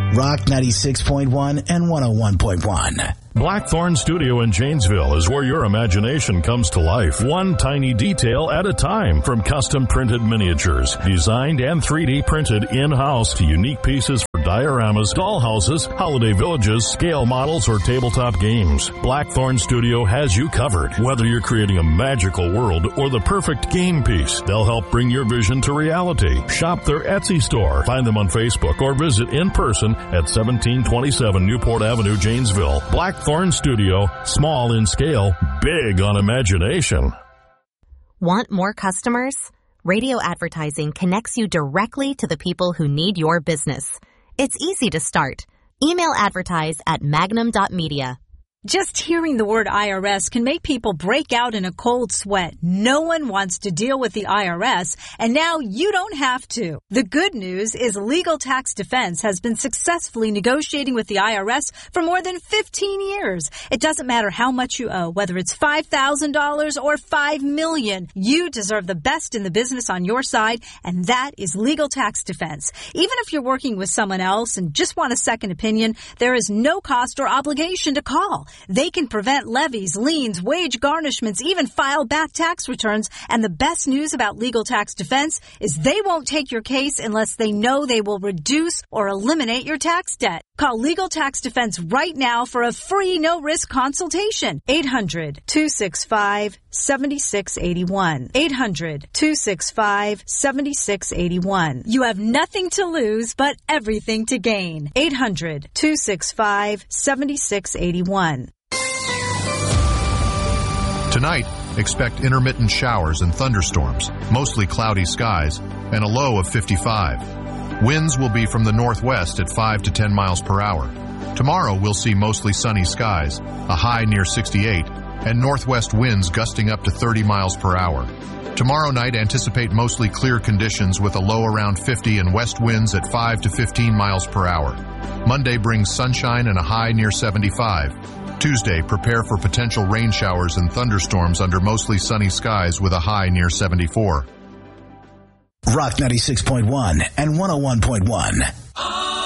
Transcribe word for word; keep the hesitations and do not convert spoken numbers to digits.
Rock ninety-six point one and one oh one point one. Blackthorn Studio in Janesville is where your imagination comes to life, one tiny detail at a time. From custom printed miniatures, designed and three D printed in-house, to unique pieces for dioramas, dollhouses, holiday villages, scale models, or tabletop games. Blackthorn Studio has you covered. Whether you're creating a magical world or the perfect game piece, they'll help bring your vision to reality. Shop their Etsy store. Find them on Facebook or visit in person at seventeen twenty-seven Newport Avenue, Janesville. Blackthorn Studio, small in scale, big on imagination. Want more customers? Radio advertising connects you directly to the people who need your business. It's easy to start. Email advertise at magnum dot media. Just hearing the word I R S can make people break out in a cold sweat. No one wants to deal with the I R S, and now you don't have to. The good news is Legal Tax Defense has been successfully negotiating with the I R S for more than fifteen years. It doesn't matter how much you owe, whether it's five thousand dollars or five million dollars. You deserve the best in the business on your side, and that is Legal Tax Defense. Even if you're working with someone else and just want a second opinion, there is no cost or obligation to call. They can prevent levies, liens, wage garnishments, even file back tax returns. And the best news about Legal Tax Defense is they won't take your case unless they know they will reduce or eliminate your tax debt. Call Legal Tax Defense right now for a free no-risk consultation. eight hundred, two six five, seven six eight one. eight hundred, two six five, seven six eight one. You have nothing to lose but everything to gain. eight hundred, two six five, seven six eight one. Tonight, expect intermittent showers and thunderstorms, mostly cloudy skies, and a low of fifty-five. Winds will be from the northwest at five to ten miles per hour. Tomorrow, we'll see mostly sunny skies, a high near sixty-eight, and northwest winds gusting up to thirty miles per hour. Tomorrow night, anticipate mostly clear conditions with a low around fifty and west winds at five to fifteen miles per hour. Monday brings sunshine and a high near seventy-five. Tuesday, prepare for potential rain showers and thunderstorms under mostly sunny skies with a high near seventy-four. Rock ninety-six point one and one oh one point one.